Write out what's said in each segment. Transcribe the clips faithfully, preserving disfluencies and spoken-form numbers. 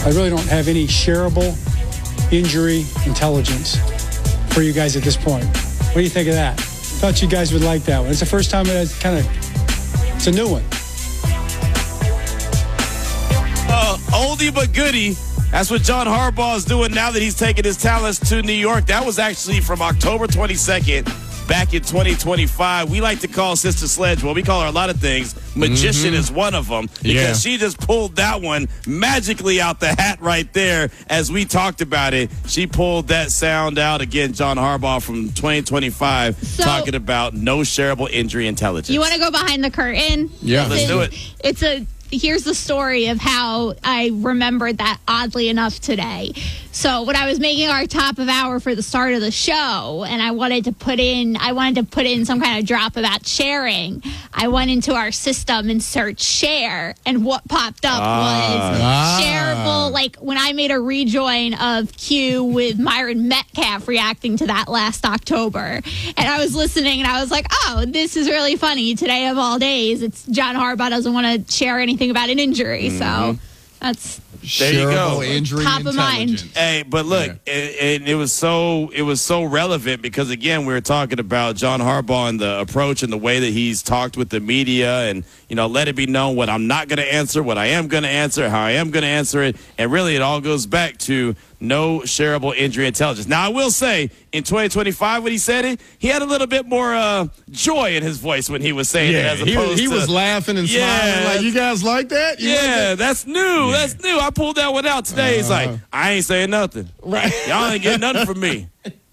I really don't have any shareable injury intelligence for you guys at this point. What do you think of that? Thought you guys would like that one. It's the first time it's kind of, it's a new one. Uh, oldie but goodie. That's what John Harbaugh is doing now that he's taken his talents to New York. That was actually from October twenty-second back in twenty twenty-five. We like to call Sister Sledge, well, we call her a lot of things. Magician mm-hmm. is one of them because yeah. she just pulled that one magically out the hat right there as we talked about it. She pulled that sound out. Again, John Harbaugh from twenty twenty-five so, talking about no shareable injury intelligence. You want to go behind the curtain? Yeah. Let's it's, do it. It's a... Here's the story of how I remembered that oddly enough today. So when I was making our top of hour for the start of the show, and I wanted to put in, I wanted to put in some kind of drop about sharing, I went into our system and searched share, and what popped up Ah. was Ah. shareable. Like when I made a rejoin of Q with Myron Metcalf reacting to that last October, and I was listening, and I was like, oh, this is really funny. Today of all days, it's John Harbaugh doesn't want to share anything about an injury, Mm-hmm. so that's There you Shareable go. injury Top of mind. intelligence. Hey, but look, Yeah. it, it, it was so it was so relevant because again, we were talking about John Harbaugh and the approach and the way that he's talked with the media, and you know, let it be known what I'm not going to answer, what I am going to answer, how I am going to answer it, and really, it all goes back to no shareable injury intelligence. Now, I will say, in twenty twenty-five, when he said it, he had a little bit more uh, joy in his voice when he was saying it, Yeah, as he, opposed he to was laughing and Yeah, smiling like, you guys like that? You like yeah, that? that's new. That's new. I pulled that one out today. He's like, I ain't saying nothing. Right. Y'all ain't getting nothing from me.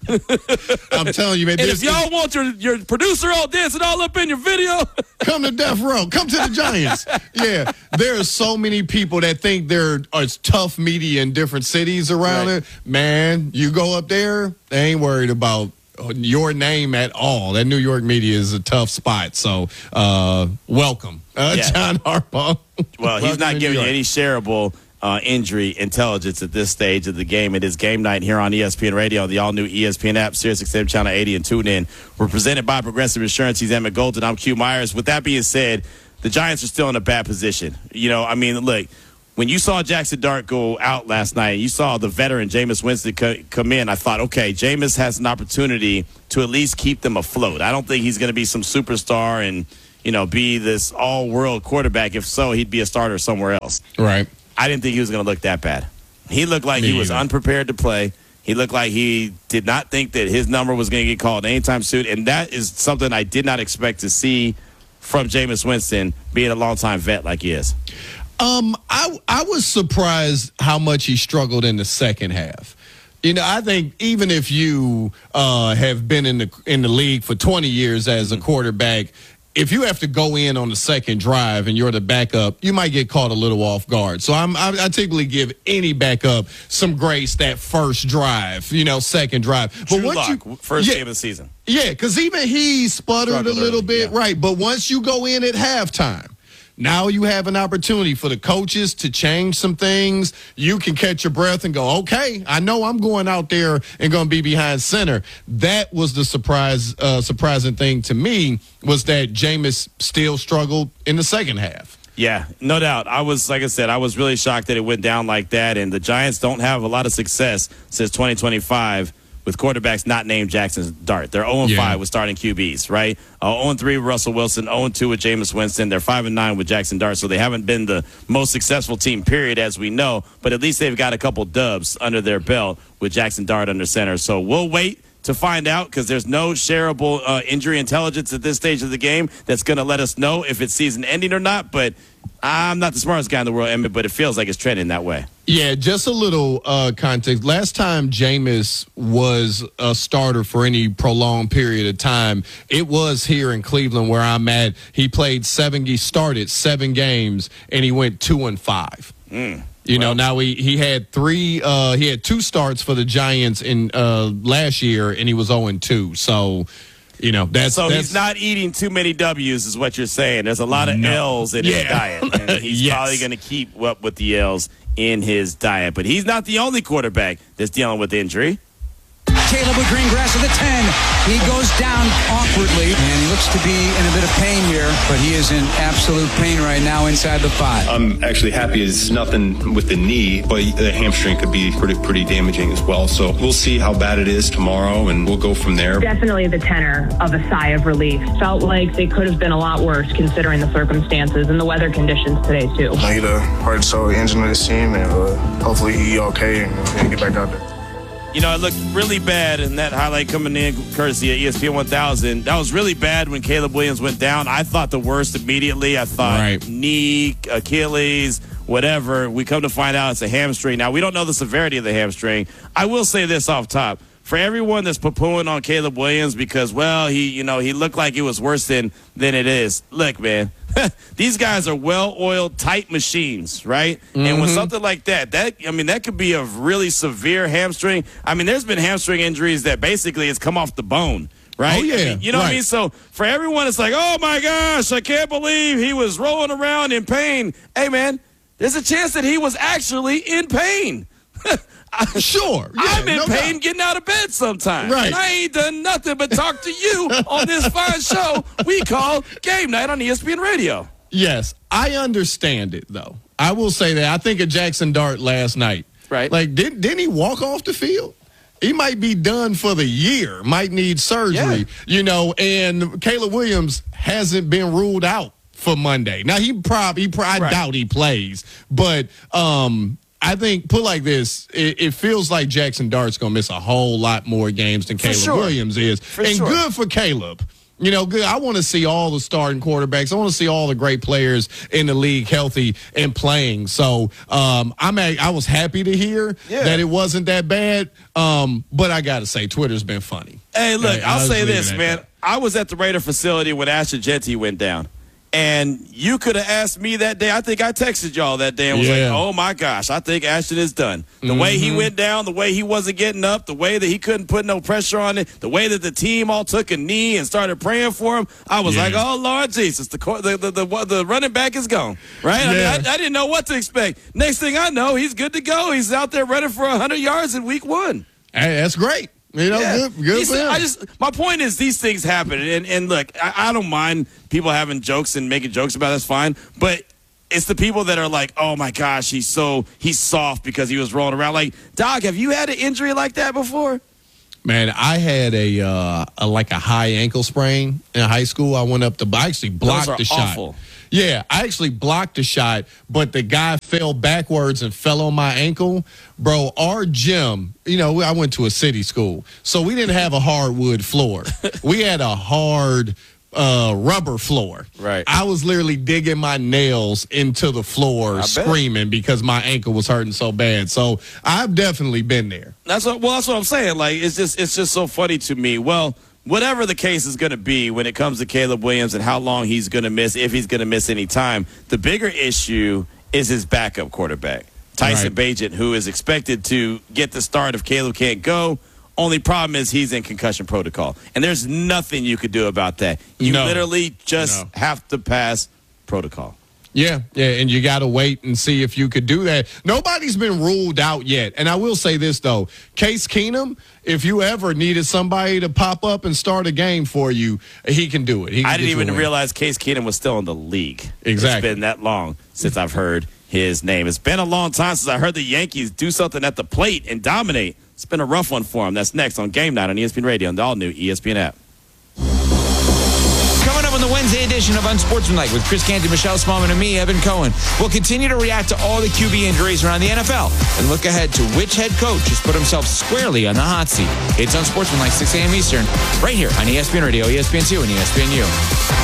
I'm telling you, man. And This, if y'all want your, your producer all dancing all up in your video, come to Death Row. Come to the Giants. Yeah, there are so many people that think there are tough media in different cities around Right. it. Man, you go up there, they ain't worried about your name at all. That New York media is a tough spot. So, uh, welcome, uh, Yeah. John Harbaugh. well, he's Welcome not to giving New you York. any shareable uh, injury intelligence at this stage of the game. It is game night here on E S P N Radio, the all-new E S P N app, Sirius X M Channel eighty, and tune in. We're presented by Progressive Insurance. He's Emmett Golden. I'm Q Myers. With that being said, the Giants are still in a bad position. You know, I mean, look, when you saw Jackson Dart go out last night, you saw the veteran Jameis Winston co- come in, I thought, okay, Jameis has an opportunity to at least keep them afloat. I don't think he's going to be some superstar and, you know, be this all-world quarterback. If so, he'd be a starter somewhere else. Right. I didn't think he was going to look that bad. He looked like Me he was either. unprepared to play. He looked like he did not think that his number was going to get called anytime soon, and that is something I did not expect to see from Jameis Winston, being a longtime vet like he is. Um, I I was surprised how much he struggled in the second half. You know, I think even if you uh, have been in the in the league for twenty years as a quarterback, if you have to go in on the second drive and you're the backup, you might get caught a little off guard. So I'm, I, I typically give any backup some grace that first drive, you know, second drive. Drew But once Lock, you first yeah, game of the season. Yeah, because even he sputtered Struggled a little early, bit, yeah. right? But once you go in at halftime, now you have an opportunity for the coaches to change some things. You can catch your breath and go, okay, I know I'm going out there and going to be behind center. That was the surprise, uh, surprising thing to me was that Jameis still struggled in the second half. Yeah, no doubt. I was, like I said, I was really shocked that it went down like that. And the Giants don't have a lot of success since twenty twenty-five with quarterbacks not named Jackson Dart. They're oh and five Yeah. with starting Q Bs, right? Uh, oh and three with Russell Wilson, oh and two with Jameis Winston. They're five and nine with Jackson Dart, so they haven't been the most successful team, period, as we know. But at least they've got a couple dubs under their belt with Jackson Dart under center. So we'll wait to find out because there's no shareable uh, injury intelligence at this stage of the game that's going to let us know if it's season ending or not. But I'm not the smartest guy in the world, Emmett, but it feels like it's trending that way. Yeah, just a little uh, context. Last time Jameis was a starter for any prolonged period of time, it was here in Cleveland where I'm at. He played seven, he started seven games, and he went two and five. Mm. You Well, know, now he, he had three, uh, he had two starts for the Giants in uh, last year, and he was oh and two. So, you know, that's So that's, he's not eating too many W's is what you're saying. There's a lot of No. L's in his Yeah. diet, and he's Yes. probably going to keep up with the L's in his diet. But he's not the only quarterback that's dealing with injury. Caleb with Greengrass at the ten. He goes down awkwardly, and he looks to be in a bit of pain here, but he is in absolute pain right now inside the five. I'm actually happy it's nothing with the knee, but the hamstring could be pretty, pretty damaging as well. So we'll see how bad it is tomorrow, and we'll go from there. Definitely the tenor of a sigh of relief. Felt like they could have been a lot worse considering the circumstances and the weather conditions today, too. He's the heart and soul engine of this team, and uh, hopefully he's okay and uh, get back out there. You know, it looked really bad in that highlight coming in courtesy of E S P N one thousand. That was really bad when Caleb Williams went down. I thought the worst immediately. I thought right. knee, Achilles, whatever. We come to find out it's a hamstring. Now, we don't know the severity of the hamstring. I will say this off top. For everyone that's poo-pooing on Caleb Williams because, well, he, you know, he looked like it was worse than, than it is. Look, man, these guys are well-oiled, tight machines, right? Mm-hmm. And with something like that, that, I mean, that could be a really severe hamstring. I mean, there's been hamstring injuries that basically it's come off the bone. Right? Oh, yeah. I mean, you know right. what I mean? So for everyone, it's like, oh, my gosh, I can't believe he was rolling around in pain. Hey, man, there's a chance that he was actually in pain. Sure. Yeah, I'm in no pain doubt. getting out of bed sometimes. Right. And I ain't done nothing but talk to you on this fine show we call Game Night on E S P N Radio. Yes, I understand it, though. I will say that. I think of Jackson Dart last night. Right. Like, didn't, didn't he walk off the field? He might be done for the year, might need surgery, yeah. you know, and Caleb Williams hasn't been ruled out for Monday. Now, he probably, he probably right. I doubt he plays, but um, I think, put like this, it, it feels like Jackson Dart's going to miss a whole lot more games than for Caleb sure. Williams is. For and sure. good for Caleb. You know, good. I want to see all the starting quarterbacks. I want to see all the great players in the league healthy and playing. So um, I'm a, I was happy to hear yeah. that it wasn't that bad. Um, but I got to say, Twitter's been funny. Hey, look, hey, I'll say this, man. That. I was at the Raider facility when Ashton Jeanty went down. And you could have asked me that day. I think I texted y'all that day and was yeah. like, oh, my gosh, I think Ashton is done. The mm-hmm. way he went down, the way he wasn't getting up, the way that he couldn't put no pressure on it, the way that the team all took a knee and started praying for him, I was yeah. like, oh, Lord Jesus, the, the, the, the, the running back is gone, right? Yeah. I, mean, I, I didn't know what to expect. Next thing I know, he's good to go. He's out there running for one hundred yards in week one. Hey, that's great. You know, yeah. good, good for him. I just, my point is, these things happen, and, and look, I, I don't mind people having jokes and making jokes about it. That's fine, but it's the people that are like, oh my gosh, he's so he's soft because he was rolling around. Like, Doc, have you had an injury like that before? Man, I had a, uh, a like a high ankle sprain in high school. I went up to, I actually blocked Those are the shot. awful. Yeah, I actually blocked the shot, but the guy fell backwards and fell on my ankle. Bro, our gym, you know, I went to a city school, so we didn't have a hardwood floor. We had a hard uh, rubber floor. Right. I was literally digging my nails into the floor, I screaming bet. because my ankle was hurting so bad. So I've definitely been there. That's what. Well, that's what I'm saying. Like, it's just, it's just so funny to me. Well, whatever the case is going to be when it comes to Caleb Williams and how long he's going to miss, if he's going to miss any time, the bigger issue is his backup quarterback, Tyson right. Bagent, who is expected to get the start if Caleb can't go. Only problem is he's in concussion protocol, and there's nothing you could do about that. You no. literally just no. have to pass protocol. Yeah, yeah, and you got to wait and see if you could do that. Nobody's been ruled out yet. And I will say this, though. Case Keenum, if you ever needed somebody to pop up and start a game for you, he can do it. He can I didn't even win. realize Case Keenum was still in the league. Exactly. It's been that long since I've heard his name. It's been a long time since I heard the Yankees do something at the plate and dominate. It's been a rough one for him. That's next on Game Night on E S P N Radio and the all-new E S P N app. Coming up on the Wednesday edition of Unsportsmanlike with Chris Canty, Michelle Smallman, and me, Evan Cohen. We'll continue to react to all the Q B injuries around the N F L and look ahead to which head coach has put himself squarely on the hot seat. It's Unsportsmanlike, six a.m. Eastern, right here on E S P N Radio, E S P N two, and E S P N U.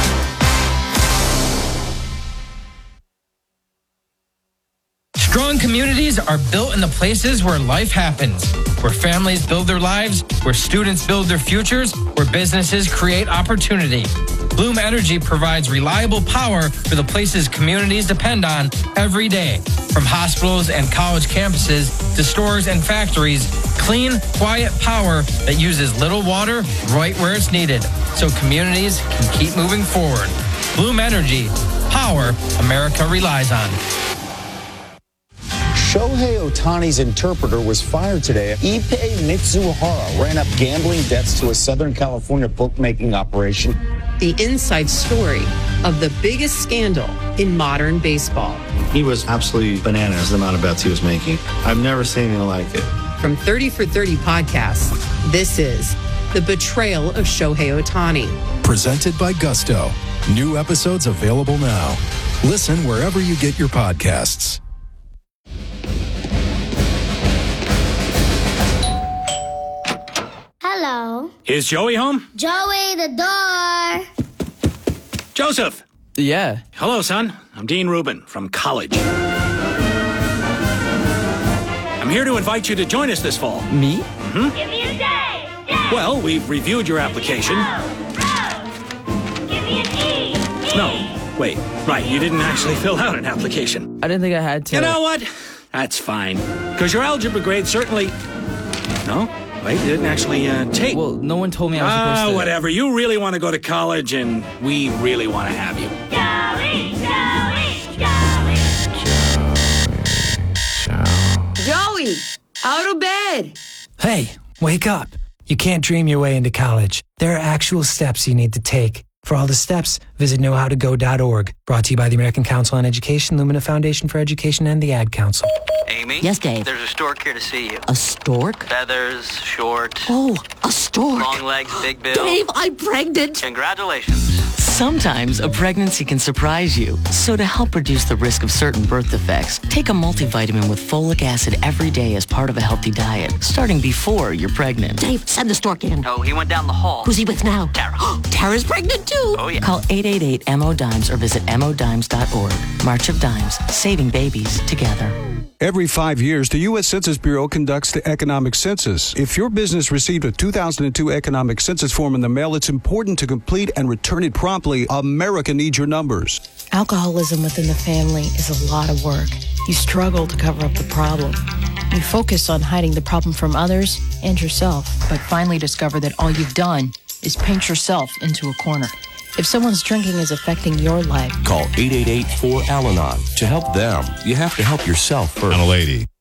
Strong communities are built in the places where life happens, where families build their lives, where students build their futures, where businesses create opportunity. Bloom Energy provides reliable power for the places communities depend on every day. From hospitals and college campuses to stores and factories, clean, quiet power that uses little water right where it's needed, so communities can keep moving forward. Bloom Energy, power America relies on. Shohei Ohtani's interpreter was fired today. Ippei Mitsuhara ran up gambling debts to a Southern California bookmaking operation. The inside story of the biggest scandal in modern baseball. He was absolutely bananas, the amount of bets he was making. I've never seen anything like it. From thirty for thirty podcasts, this is The Betrayal of Shohei Ohtani. Presented by Gusto. New episodes available now. Listen wherever you get your podcasts. Hello. Is Joey home? Joey, the door. Joseph. Yeah. Hello, son. I'm Dean Rubin from college. I'm here to invite you to join us this fall. Me? Mm-hmm. Give me a day. day. Well, we've reviewed your application. Rose, Rose. Give me an E. E. No, wait. Right, you didn't actually fill out an application. I didn't think I had to. You know what? That's fine. Because your algebra grade certainly... No? Wait, you didn't actually uh, take... Well, no one told me I was supposed Ah, to... uh, whatever. You really want to go to college, and we really want to have you. Joey, Joey, Joey. Joey, out of bed. Hey, wake up. You can't dream your way into college. There are actual steps you need to take. For all the steps, visit know how to go dot org. Brought to you by the American Council on Education, Lumina Foundation for Education, and the Ad Council. Amy? Yes, Dave? There's a stork here to see you. A stork? Feathers, short. Oh, a stork. Long legs, big bill. Dave, I'm pregnant. Congratulations. Sometimes a pregnancy can surprise you. So to help reduce the risk of certain birth defects, take a multivitamin with folic acid every day as part of a healthy diet, starting before you're pregnant. Dave, send the stork in. Oh, he went down the hall. Who's he with now? Tara. Tara's pregnant too. Oh, yeah. Call eight eight eight M O D I M E S or visit M O dimes dot org. March of Dimes, saving babies together. Every five years, the U S Census Bureau conducts the economic census. If your business received a two thousand two economic census form in the mail, it's important to complete and return it promptly. America needs your numbers. Alcoholism within the family is a lot of work. You struggle to cover up the problem. You focus on hiding the problem from others and yourself, but finally discover that all you've done is paint yourself into a corner. If someone's drinking is affecting your life, call eight eight eight four Al Anon. To help them, you have to help yourself first. And a lady